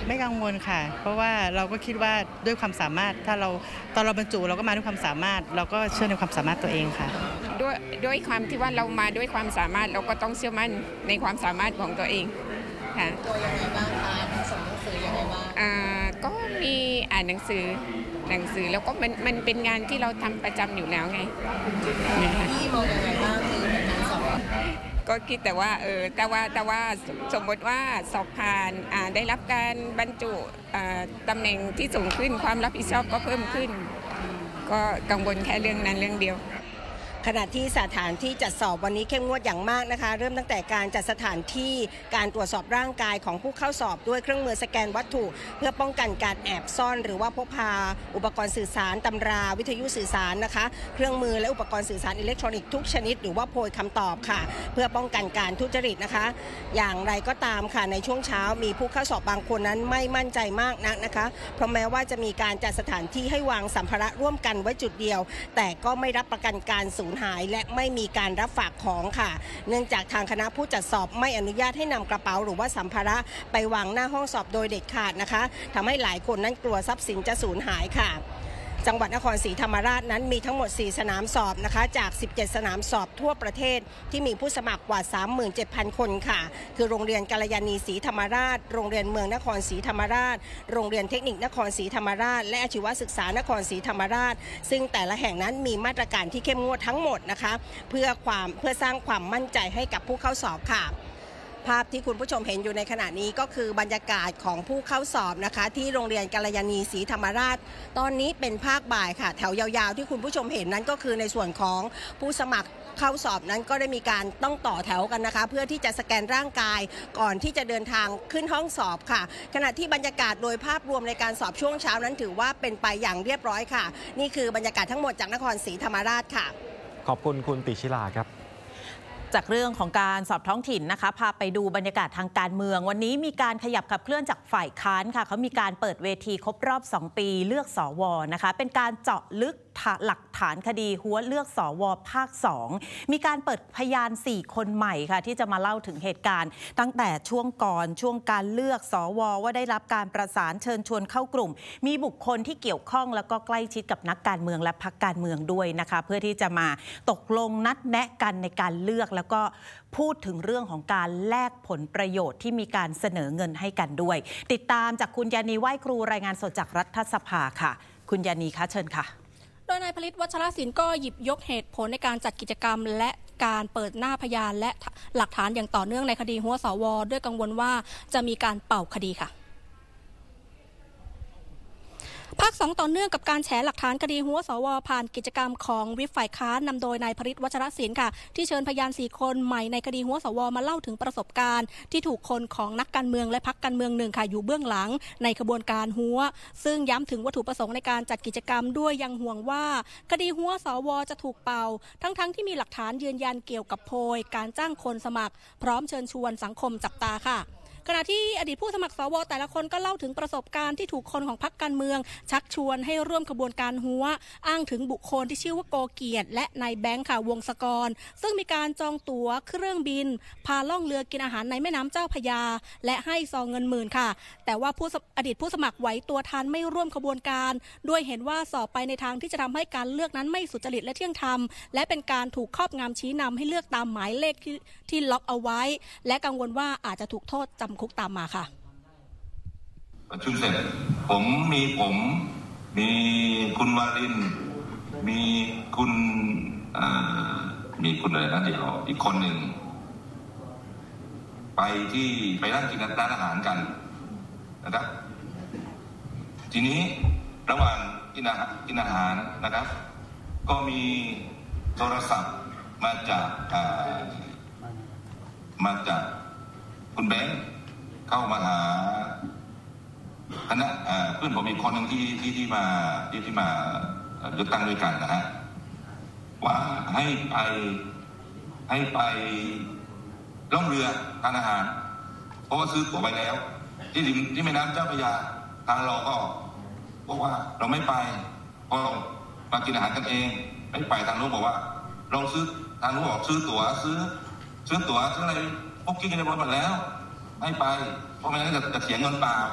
ไม่กังวลค่ะเพราะว่าเราก็คิดว่าด้วยความสามารถถ้าเราตอนเราบรรจุเราก็มาด้วยความสามารถเราก็เชื่อในความสามารถตัวเองค่ะด้วยความที่ว่าเรามาด้วยความสามารถเราก็ต้องเชื่อมั่นในความสามารถของตัวเองค่ะตัวยังไงบ้างคะส่งหนังสือยังไงบ้างก็มีอ่านหนังสือแล้วก็มันเป็นงานที่เราทำประจำอยู่แล้วไงพี่มองยังไงบ้างคือผลการสอบก็คิดแต่ว่าแต่ว่าสมมติว่าสอบผ่านได้รับการบรรจุตำแหน่งที่สูงขึ้นความรับผิดชอบก็เพิ่มขึ้นก็กังวลแค่เรื่องนั้นเรื่องเดียวขณะที่สถานที่จัดสอบวันนี้เข้มงวดอย่างมากนะคะเริ่มตั้งแต่การจัดสถานที่การตรวจสอบร่างกายของผู้เข้าสอบด้วยเครื่องมือสแกนวัตถุเพื่อป้องกันการแอบซ่อนหรือว่าพกพาอุปกรณ์สื่อสารตำราวิทยุสื่อสารนะคะเครื่องมือและอุปกรณ์สื่อสารอิเล็กทรอนิกส์ทุกชนิดหรือว่าโพยคำตอบค่ะเพื่อป้องกันการทุจริตนะคะอย่างไรก็ตามค่ะในช่วงเช้ามีผู้เข้าสอบบางคนนั้นไม่มั่นใจมากนักนะคะเพราะแม้ว่าจะมีการจัดสถานที่ให้วางสัมภาระร่วมกันไว้จุดเดียวแต่ก็ไม่รับประกันการสูญหายและไม่มีการรับฝากของค่ะเนื่องจากทางคณะผู้จัดสอบไม่อนุญาตให้นำกระเป๋าหรือว่าสัมภาระไปวางหน้าห้องสอบโดยเด็ดขาดนะคะทำให้หลายคนนั้นกลัวทรัพย์สินจะสูญหายค่ะจังหวัดนครศรีธรรมราชนั้นมีทั้งหมด4สนามสอบนะคะจาก17สนามสอบทั่วประเทศที่มีผู้สมัครกว่า 37,000 คนค่ะคือโรงเรียนกัลยาณีศรีธรรมราชโรงเรียนเมืองนครศรีธรรมราชโรงเรียนเทคนิคนครศรีธรรมราชและอาชีวศึกษานครศรีธรรมราชซึ่งแต่ละแห่งนั้นมีมาตรการที่เข้มงวดทั้งหมดนะคะเพื่อสร้างความมั่นใจให้กับผู้เข้าสอบค่ะภาพที่คุณผู้ชมเห็นอยู่ในขณะนี้ก็คือบรรยากาศของผู้เข้าสอบนะคะที่โรงเรียนกัลยาณีศรีธรรมราชตอนนี้เป็นภาคบ่ายค่ะแถวยาวๆที่คุณผู้ชมเห็นนั้นก็คือในส่วนของผู้สมัครเข้าสอบนั้นก็ได้มีการต้องต่อแถวกันนะคะเพื่อที่จะสแกนร่างกายก่อนที่จะเดินทางขึ้นห้องสอบค่ะขณะที่บรรยากาศโดยภาพรวมในการสอบช่วงเช้านั้นถือว่าเป็นไปอย่างเรียบร้อยค่ะนี่คือบรรยากาศทั้งหมดจากนครศรีธรรมราชค่ะขอบคุณคุณติชิลาครับจากเรื่องของการสอบท้องถิ่นนะคะพาไปดูบรรยากาศทางการเมืองวันนี้มีการขยับขับเคลื่อนจากฝ่ายค้านค่ะเขามีการเปิดเวทีครบรอบ2ปีเลือกสวนะคะเป็นการเจาะลึกหลักฐานคดีหัวเลือกสวภาค2มีการเปิดพยาน4คนใหม่ค่ะที่จะมาเล่าถึงเหตุการณ์ตั้งแต่ช่วงก่อนช่วงการเลือกสวว่าได้รับการประสานเชิญชวนเข้ากลุ่มมีบุคคลที่เกี่ยวข้องแล้วก็ใกล้ชิดกับนักการเมืองและพรรคการเมืองด้วยนะคะเพื่อที่จะมาตกลงนัดแนะกันในการเลือกแล้วก็พูดถึงเรื่องของการแลกผลประโยชน์ที่มีการเสนอเงินให้กันด้วยติดตามจากคุณยานีไหว้ครูรายงานสดจากรัฐสภาค่ะคุณยานีคะเชิญค่ะโดยนายผลิตวัชรศิลป์ก็หยิบยกเหตุผลในการจัดกิจกรรมและการเปิดหน้าพยานและหลักฐานอย่างต่อเนื่องในคดีหัวสวด้วยกังวลว่าจะมีการเป่าคดีค่ะภาค2ต่อเนื่องกับการแฉหลักฐานคดีหัวสวผ่านกิจกรรมของวิปฝ่ายค้านนำโดยนายผลิตวัชรศิลป์ค่ะที่เชิญพยาน4คนใหม่ในคดีหัวสวมาเล่าถึงประสบการณ์ที่ถูกคนของนักการเมืองและพรรคการเมืองหนึ่งค่ะอยู่เบื้องหลังในขบวนการหัวซึ่งย้ำถึงวัตถุประสงค์ในการจัดกิจกรรมด้วยยังห่วงว่าคดีหัวสวจะถูกเป่าทั้งที่มีหลักฐานยืนยันเกี่ยวกับโพยการจ้างคนสมัครพร้อมเชิญชวนสังคมจับตาค่ะขณะที่อดีตผู้สมัครสวแต่ละคนก็เล่าถึงประสบการณ์ที่ถูกคนของพรรคการเมืองชักชวนให้ร่วมขบวนการหัวอ้างถึงบุคคลที่ชื่อว่าโกเกียรติและนายแบงค์ค่ะวงศกรซึ่งมีการจองตั๋วเครื่องบินพาล่องเรือกินอาหารในแม่น้ำเจ้าพระยาและให้ซองเงินหมื่นค่ะแต่ว่าอดีตผู้สมัครไหวตัวทันไม่ร่วมขบวนการด้วยเห็นว่าสอบไปในทางที่จะทำให้การเลือกนั้นไม่สุจริตและเที่ยงธรรมและเป็นการถูกครอบงำชี้นำให้เลือกตามหมายเลขที่ล็อกเอาไว้และกังวลว่าอาจจะถูกโทษจำคุกตามมาค่ะประชุมเสร็จผมมีคุณวารินมีคุณอะไรนะเดี๋ยวอีกคนหนึ่งไปนั่งกินร้านอาหารกันนะครับทีนี้ระหว่างกินอาหารนะครับก็มีโทรศัพท์มาจากคุณแบงค์เข้ามาหาคณะเพื่อนผมอีกคนหนึ่งที่มาเลือกตั้งด้วยกันนะฮะว่าให้ไปล่องเรือทานอาหารเพราะว่าซื้อตั๋วไปแล้วที่แม่น้ำเจ้าพระยาทางเราก็บอกว่าเราไม่ไปเพราะมากินอาหารกันเองไม่ไปทางนู้นบอกว่าเราซื้อทางนู้นบอกซื้อตั๋วซื้ออะไรพวกกินกันในบนหมดแล้วไม่ไปเพราะไม่งั้นจะเสียเงินเปล่า